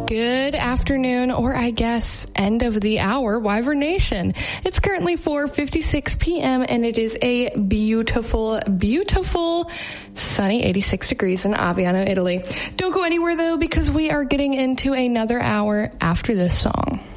Good afternoon, or I guess end of the hour, Wyvern Nation. It's currently 4:56 p.m. and it is a beautiful, beautiful sunny 86 degrees in Aviano, Italy. Don't go anywhere though, because we are getting into another hour after this song.